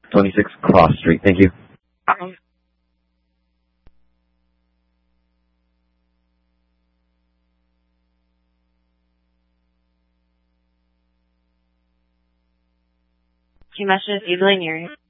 26 Cross Street. Thank you. Your message is easily near you.